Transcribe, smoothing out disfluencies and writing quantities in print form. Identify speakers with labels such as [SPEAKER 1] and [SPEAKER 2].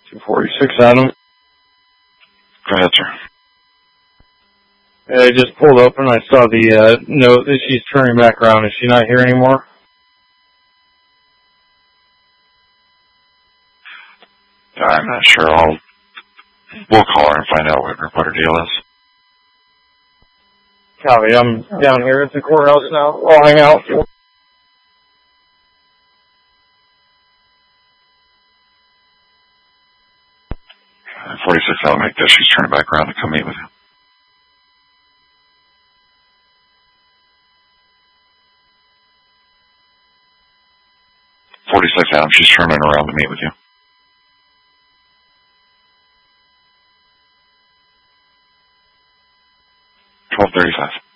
[SPEAKER 1] 246 Adam.
[SPEAKER 2] Go ahead, sir.
[SPEAKER 1] I just pulled up and I saw the note that she's turning back around. Is she not here anymore?
[SPEAKER 2] I'm not sure. We'll call her and find out what her deal is.
[SPEAKER 1] Copy. I'm down here at the courthouse now. I'll hang out.
[SPEAKER 2] 46, I'll make this. She's turning back around to come meet with you. 46, Adam, she's turning around to meet with you. 12:35.